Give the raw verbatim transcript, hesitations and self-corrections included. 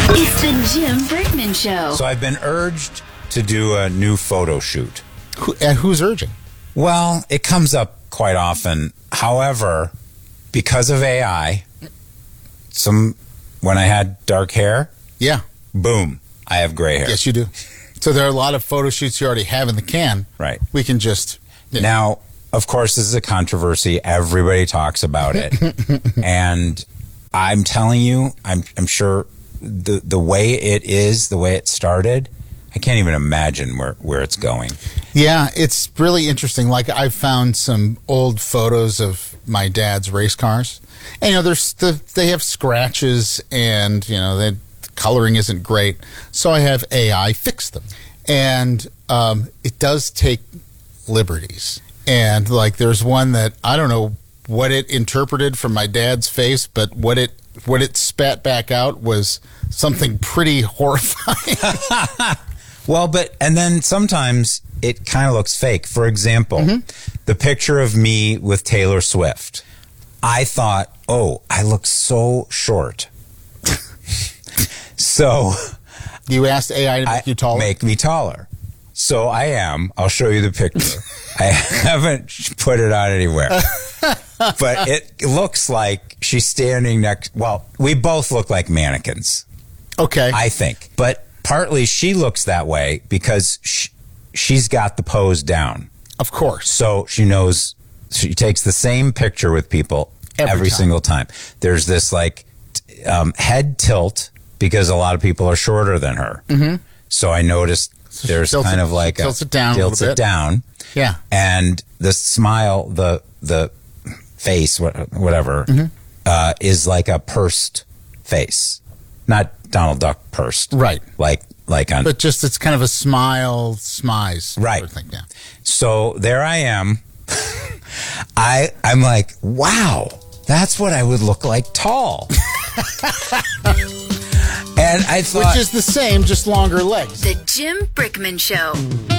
It's the Jim Brickman Show. So I've been urged to do a new photo shoot. Who, uh, who's urging? Well, it comes up quite often. However, because of A I, some when I had dark hair, Yeah. boom, I have gray hair. Yes, you do. So there are a lot of photo shoots you already have in the can. Right. We can just... yeah. Now, of course, this is a controversy. Everybody talks about it. And I'm telling you, I'm I'm sure the the way it is, the way it started, I can't even imagine where, where it's going. Yeah, it's really interesting. Like, I found some old photos of my dad's race cars. And, you know, there's the, they have scratches and, you know, the coloring isn't great. So I have A I fix them. And um, it does take liberties. And, like, there's one that I don't know what it interpreted from my dad's face, but what it what it spat back out was something pretty horrifying. Well, but, and then sometimes it kind of looks fake. For example, mm-hmm. the picture of me with Taylor Swift. I thought, oh, I look so short. So You asked A I to make I, you taller? Make me taller. So I am. I'll show you the picture. I haven't put it on anywhere. But it looks like she's standing next. Well, we both look like mannequins. Okay. I think. But partly she looks that way because she, she's got the pose down. Of course. So she knows, she takes the same picture with people every, Every time. single time. There's this like um, head tilt because a lot of people are shorter than her. Mm-hmm. So I noticed So there's tilts kind it- of like tilts a it down a tilts little it bit. down. Yeah. And the smile, the the face, wha- whatever, Mm-hmm. uh, is like a pursed face, not Donald Duck pursed, Right. Like like on. But just it's kind of a smile, smize. Right. Sort of thing, yeah. So there I am. I I'm like, wow, that's what I would look like tall. And I thought, Which is the same, just longer legs. The Jim Brickman Show.